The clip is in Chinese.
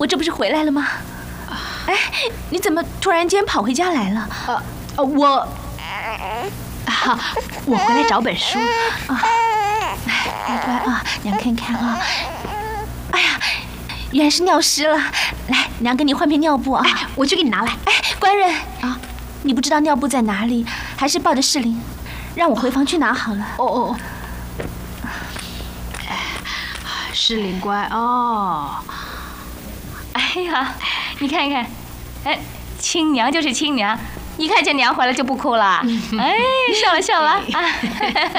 我这不是回来了吗？哎，你怎么突然间跑回家来了？我回来找本书啊。乖乖啊，娘看看啊。哎呀，原来是尿湿了，来，娘给你换片尿布啊。 我去给你拿来。 官人啊，你不知道尿布在哪里，还是抱着适龄，让我回房去拿好了。 哦。适龄乖哦。 哎呀，你看看，亲娘就是亲娘，一看见娘回来就不哭了。哎，笑了啊。